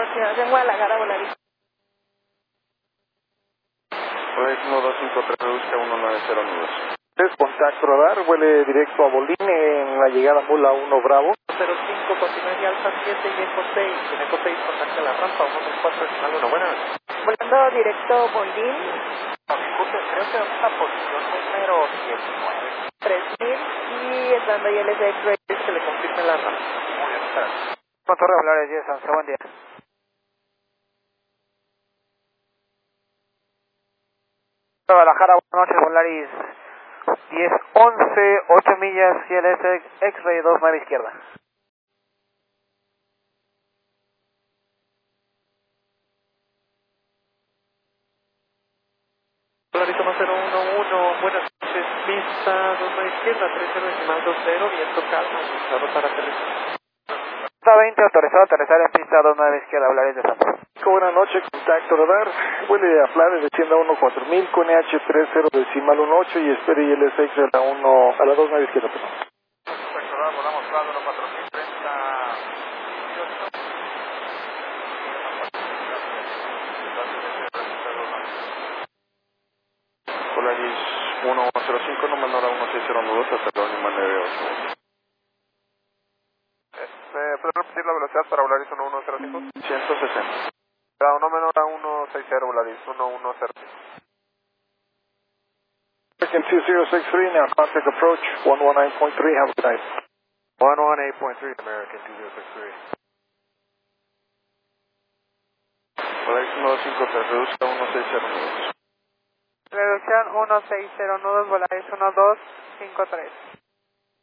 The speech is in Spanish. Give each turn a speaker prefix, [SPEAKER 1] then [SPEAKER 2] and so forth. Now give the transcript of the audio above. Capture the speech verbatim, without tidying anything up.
[SPEAKER 1] gracias. En Guadalajara, Volaris.
[SPEAKER 2] Volaris uno dos cinco tres, reduzca uno nueve cero nudos.
[SPEAKER 3] Es contacto radar, vuele directo a Bolín en la llegada Mula uno Bravo.
[SPEAKER 4] cero cinco, continúe Alfa siete y Eco seis. En Eco seis contacta la rampa uno tres cuatro, decimal uno. Buenas.
[SPEAKER 1] Volando directo Bolín.
[SPEAKER 4] No, disculpe, creo que es la posición número diecinueve.
[SPEAKER 1] tres mil y entrando I L S X-Ray.
[SPEAKER 4] Que le confirme la rampa. Muy bien, gracias.
[SPEAKER 3] Torre Volaris diez, once, buen día. Guadalajara, buenas noches, Volaris diez once, ocho millas, I L S X-Ray dos nueve izquierda.
[SPEAKER 4] Volaris uno cero uno uno, buenas noches, pista dos nueve izquierda, tres cero decimal dos cero, viento calma, autorizado para aterrizar.
[SPEAKER 3] Pista veinte, autorizado a aterrizar en pista dos nueve izquierda, Volaris de Santos.
[SPEAKER 2] Buenas noches, contacto radar, vuele a Flores, descienda uno cuatro mil con E H tres cero decimal uno ocho y espere I L S X a la uno, a la dos nueve izquierda, perdón.
[SPEAKER 4] Contacto radar, volamos Flores uno cuatro mil, treinta dieciocho.
[SPEAKER 2] Volaris uno cero cinco, no menor a uno seis cero nudos hasta la Lima nueve ocho.
[SPEAKER 3] ¿Me puede repetir la velocidad para Volaris uno uno cero cinco?
[SPEAKER 2] ciento sesenta.
[SPEAKER 3] No menor a uno seis cero, Volaris uno uno cero cinco.
[SPEAKER 2] American two zero six three, now contact approach one one nine point three, have a good night.
[SPEAKER 3] one one eight point three, American two zero six three.
[SPEAKER 2] Volaris uno dos cinco tres, reduzca uno seis cero nudos.
[SPEAKER 1] Reducción uno seis cero nudos, Volaris uno dos cinco tres.